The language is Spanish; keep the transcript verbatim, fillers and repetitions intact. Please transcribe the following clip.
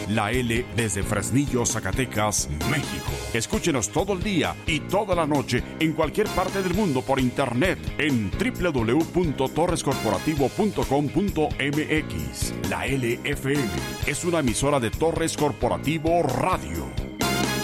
La L desde Fresnillo, Zacatecas, México. Escúchenos todo el día y toda la noche en cualquier parte del mundo por internet en doble u doble u doble u punto torres corporativo punto com punto m x. La L F M es una emisora de Torres Corporativo Radio.